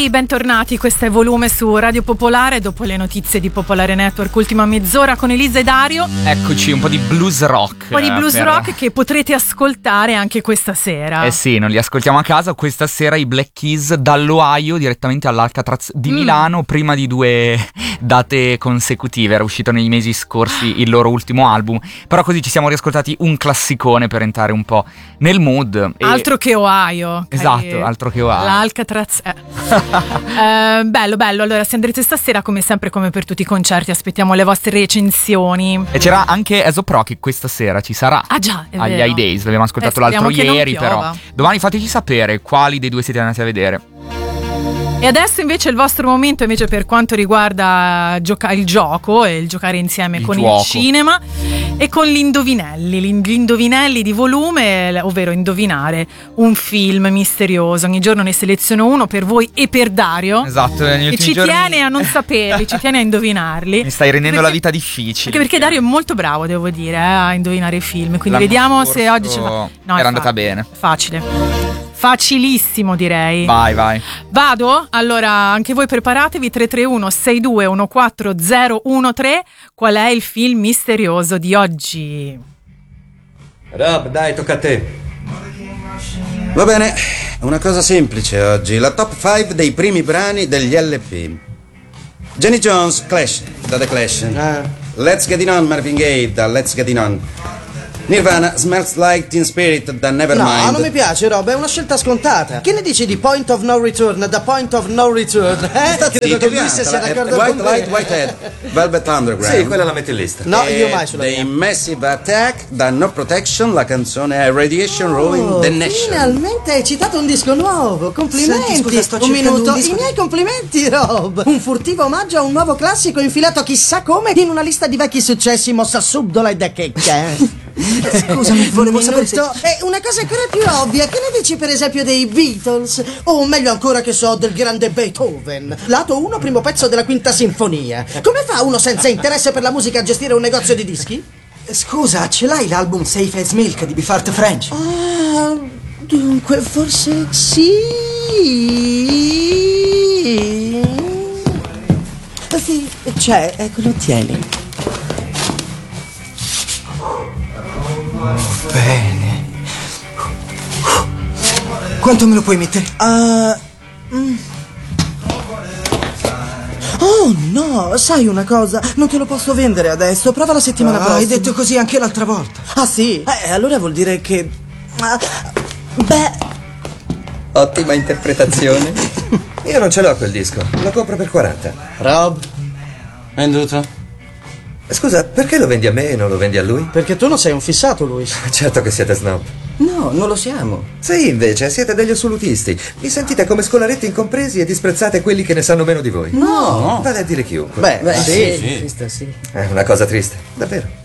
Ehi, bentornati, questo è Volume su Radio Popolare. Dopo le notizie di Popolare Network, ultima mezz'ora con Elisa e Dario. Eccoci, un po' di blues rock. Un po' di blues rock che potrete ascoltare anche questa sera. Eh sì, non li ascoltiamo a casa. Questa sera i Black Keys dall'Ohio direttamente all'Alcatraz di Milano, prima di 2 date consecutive. Era uscito nei mesi scorsi il loro ultimo album, però così ci siamo riascoltati un classicone per entrare un po' nel mood. Altro che Ohio. Esatto, altro che Ohio. L'Alcatraz bello. Allora, se andrete stasera, come sempre, come per tutti i concerti, aspettiamo le vostre recensioni. E c'era anche Aesop Rock questa sera, ci sarà. Ah già, è agli vero. High Days, l'abbiamo ascoltato l'altro ieri, piova. però domani fateci sapere quali dei due siete andati a vedere. E adesso invece il vostro momento invece per quanto riguarda il gioco e il giocare insieme Il con gioco. il cinema e con gli indovinelli di Volume, ovvero indovinare un film misterioso. Ogni giorno ne seleziono uno per voi e per Dario. Esatto, negli E ultimi ci giorni tiene a non saperli, ci tiene a indovinarli. mi stai rendendo Perché- la vita difficile. Anche perché Dario è molto bravo, devo dire, a indovinare i film. Quindi L'anno vediamo scorso se oggi ce la... No, era è andata bene. Facile. Facilissimo, direi. Vai. Vado? Allora, anche voi preparatevi. 331-6214013. Qual è il film misterioso di oggi? Rob, dai, tocca a te. Va bene, una cosa semplice oggi, la top 5 dei primi brani degli LP. Jenny Jones, Clash, da The Clash. Let's Get It On, Marvin Gaye, da Let's Get It On. Nirvana, Smells Like Teen Spirit, da Nevermind. No, non mi piace, Rob, è una scelta scontata. Che ne dici di Point of No Return, da Point of No Return? Credo che Ulisse sia d'accordo White con Light, me. Whitehead, Velvet Underground. Sì, quella la metti in lista. No, io mai sulla dei mia. Massive Attack, da No Protection, la canzone è Radiation Rolling the Nation. Finalmente hai citato un disco nuovo, complimenti. Senti, scusa, sto un cercando minuto, un disco. i miei complimenti, Rob. Un furtivo omaggio a un nuovo classico infilato chissà come in una lista di vecchi successi mossa subdola e da checca. Scusami, volevo sapere se... E una cosa ancora più ovvia, che ne dici per esempio dei Beatles? O meglio ancora che so, del grande Beethoven? Lato 1, primo pezzo della quinta sinfonia. Come fa uno senza interesse per la musica a gestire un negozio di dischi? Scusa, ce l'hai l'album Safe as Milk di Bifart French? Ah, dunque forse sì. Sì, c'è, eccolo, tieni. Bene. Quanto me lo puoi mettere? Oh no, sai una cosa? Non te lo posso vendere adesso, prova la settimana prossima. Hai detto così anche l'altra volta. Ah sì? Allora vuol dire che... beh... Ottima interpretazione. Io non ce l'ho quel disco, lo compro per 40. Rob, venduto? Scusa, perché lo vendi a me e non lo vendi a lui? Perché tu non sei un fissato, Luis. Certo che siete snob. No, non lo siamo. Sì, invece, siete degli assolutisti. Vi sentite come scolaretti incompresi e disprezzate quelli che ne sanno meno di voi. No. Vale a dire chiunque. Beh, Sì. È una cosa triste, davvero.